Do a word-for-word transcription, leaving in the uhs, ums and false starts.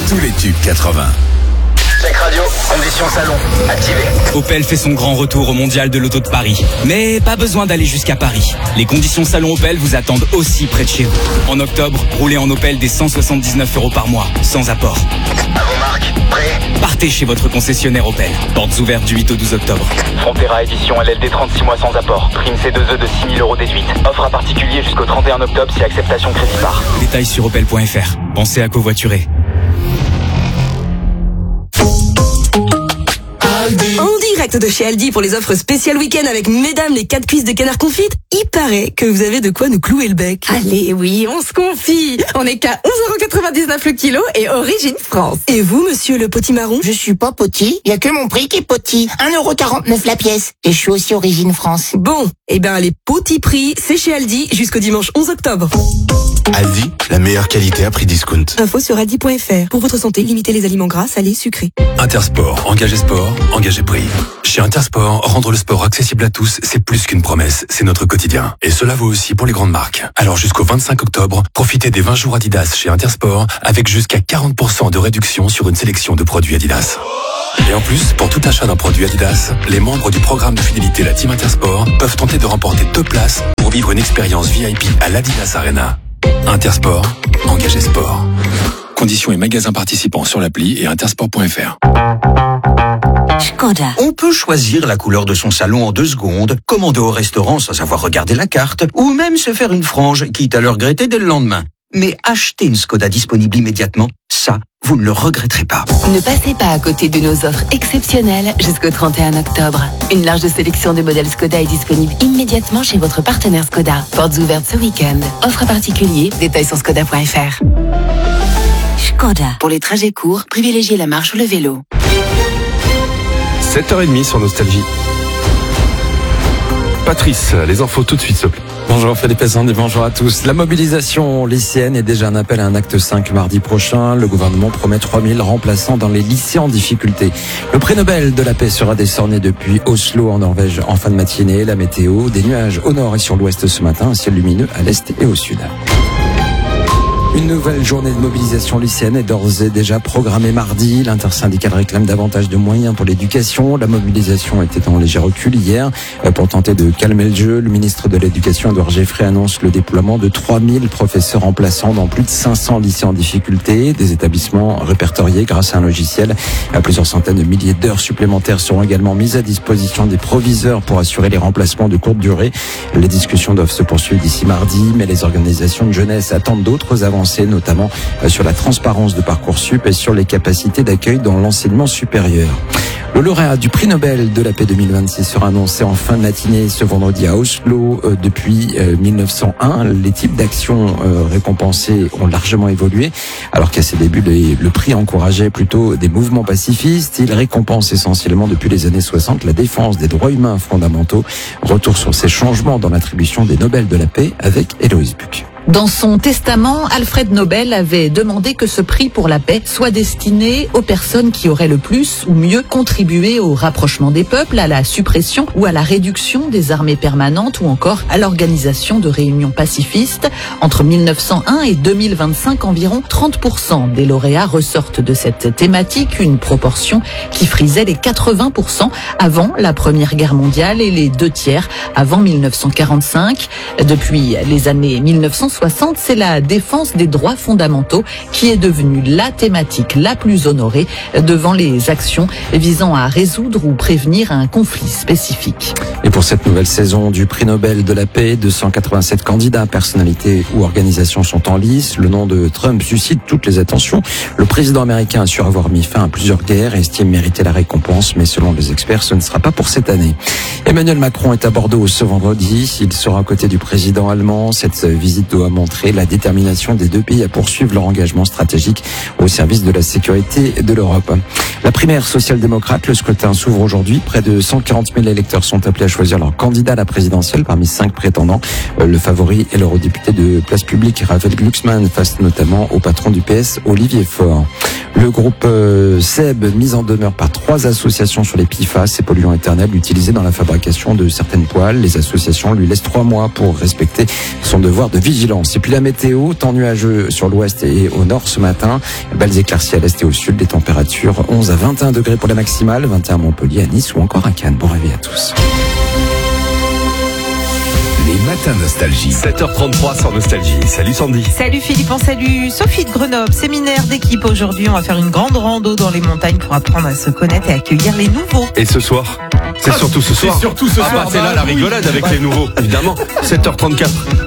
Tous les tubes quatre-vingts. Check radio, conditions salon, activé. Opel fait son grand retour au Mondial de l'Auto de Paris. Mais pas besoin d'aller jusqu'à Paris. Les conditions salon Opel vous attendent aussi près de chez vous. En octobre, roulez en Opel des cent soixante-dix-neuf euros par mois, sans apport. À vos marques, prêt? Partez chez votre concessionnaire Opel. Portes ouvertes du huit au douze octobre. Frontera édition L L D trente-six mois sans apport. Prime C deux E de six mille euros déduite. Offre à particulier jusqu'au trente et un octobre si acceptation crédit par. Détails sur opel point f r. Pensez à covoiturer. En direct de chez Aldi pour les offres spéciales week-end avec mesdames les quatre cuisses de canard confites. Il paraît que vous avez de quoi nous clouer le bec. Allez, oui, on se confie. On est qu'à onze euros quatre-vingt-dix-neuf le kilo et origine France. Et vous, monsieur le potimarron? Je suis pas poti, il y a que mon prix qui est poti. un euro quarante-neuf la pièce. Et je suis aussi origine France. Bon, eh ben les petits prix, c'est chez Aldi jusqu'au dimanche onze octobre. Aldi, la meilleure qualité à prix discount. Info sur aldi point f r. Pour votre santé, limitez les aliments gras, salés, sucrés. Intersport, engagez sport, engagez prix. Chez Intersport, rendre le sport accessible à tous, c'est plus qu'une promesse, c'est notre quotidien. Et cela vaut aussi pour les grandes marques. Alors jusqu'au vingt-cinq octobre, profitez des vingt jours Adidas chez Intersport avec jusqu'à quarante pour cent de réduction sur une sélection de produits Adidas. Et en plus, pour tout achat d'un produit Adidas, les membres du programme de fidélité La Team Intersport peuvent tenter de remporter deux places pour vivre une expérience V I P à l'Adidas Arena. Intersport, engagez sport. Conditions et magasins participants sur l'appli et intersport point f r. Skoda. On peut choisir la couleur de son salon en deux secondes, commander au restaurant sans avoir regardé la carte, ou même se faire une frange, quitte à le regretter dès le lendemain. Mais acheter une Skoda disponible immédiatement, ça, vous ne le regretterez pas. Ne passez pas à côté de nos offres exceptionnelles jusqu'au trente et un octobre. Une large sélection de modèles Skoda est disponible immédiatement chez votre partenaire Skoda. Portes ouvertes ce week-end. Offre à particulier, détails sur skoda point f r. Skoda. Pour les trajets courts, privilégiez la marche ou le vélo. sept heures trente sur Nostalgie. Patrice, les infos tout de suite, s'il te plaît. Bonjour Philippe Sandi, bonjour à tous. La mobilisation lycéenne est déjà un appel à un acte cinq mardi prochain. Le gouvernement promet trois mille remplaçants dans les lycées en difficulté. Le prix Nobel de la paix sera décerné depuis Oslo en Norvège en fin de matinée. La météo, des nuages au nord et sur l'ouest ce matin, un ciel lumineux à l'est et au sud. Une nouvelle journée de mobilisation lycéenne est d'ores et déjà programmée mardi. L'intersyndicale réclame davantage de moyens pour l'éducation. La mobilisation était en léger recul hier. Pour tenter de calmer le jeu, le ministre de l'Éducation, Édouard Geoffrey, annonce le déploiement de trois mille professeurs remplaçants dans plus de cinq cents lycées en difficulté. Des établissements répertoriés grâce à un logiciel. Plusieurs centaines de milliers d'heures supplémentaires seront également mises à disposition des proviseurs pour assurer les remplacements de courte durée. Les discussions doivent se poursuivre d'ici mardi, mais les organisations de jeunesse attendent d'autres avancées, notamment sur la transparence de Parcoursup et sur les capacités d'accueil dans l'enseignement supérieur. Le lauréat du prix Nobel de la paix deux mille vingt-six sera annoncé en fin de matinée ce vendredi à Oslo. Euh, depuis euh, mille neuf cent un, les types d'actions euh, récompensées ont largement évolué, alors qu'à ses débuts, les, le prix encourageait plutôt des mouvements pacifistes. Il récompense essentiellement depuis les années soixante la défense des droits humains fondamentaux. Retour sur ces changements dans l'attribution des Nobel de la paix avec Héloïse Buc. Dans son testament, Alfred Nobel avait demandé que ce prix pour la paix soit destiné aux personnes qui auraient le plus ou mieux contribué au rapprochement des peuples, à la suppression ou à la réduction des armées permanentes ou encore à l'organisation de réunions pacifistes. Entre mille neuf cent un et deux mille vingt-cinq, environ trente pour cent des lauréats ressortent de cette thématique, une proportion qui frisait les quatre-vingts pour cent avant la Première Guerre mondiale et les deux tiers avant mille neuf cent quarante-cinq. Depuis les années mille neuf cent soixante, c'est la défense des droits fondamentaux qui est devenue la thématique la plus honorée devant les actions visant à résoudre ou prévenir un conflit spécifique. Et pour cette nouvelle saison du prix Nobel de la paix, deux cent quatre-vingt-sept candidats, personnalités ou organisations sont en lice. Le nom de Trump suscite toutes les attentions. Le président américain assure avoir mis fin à plusieurs guerres et estime mériter la récompense, mais selon les experts, ce ne sera pas pour cette année. Emmanuel Macron est à Bordeaux ce vendredi. Il sera à côté du président allemand. Cette visite doit montrer la détermination des deux pays à poursuivre leur engagement stratégique au service de la sécurité de l'Europe. La primaire social-démocrate, le scrutin s'ouvre aujourd'hui. Près de cent quarante mille électeurs sont appelés à choisir leur candidat à la présidentielle parmi cinq prétendants. Le favori est l'eurodéputé de Place Publique, Raphaël Glucksmann, face notamment au patron du P S, Olivier Faure. Le groupe euh, SEB, mis en demeure par trois associations sur les P F A S, ces polluants éternels utilisés dans la fabrication de certaines poêles. Les associations lui laissent trois mois pour respecter son devoir de vigilance. intenses. Et puis la météo, temps nuageux sur l'ouest et au nord ce matin. Belles éclaircies à l'est et au sud. Des températures onze à vingt et un degrés pour la maximale, vingt et un à Montpellier, à Nice ou encore à Cannes. Bon réveil à tous. Les matins nostalgie. sept heures trente-trois sur Nostalgie. Salut Sandy. Salut Philippe, on salue Sophie de Grenoble. Séminaire d'équipe aujourd'hui. On va faire une grande rando dans les montagnes pour apprendre à se connaître et accueillir les nouveaux. Et ce soir C'est ah, surtout ce soir. C'est surtout ce ah soir. bah, c'est là la rigolade avec ouais. les nouveaux, évidemment. sept heures trente-quatre.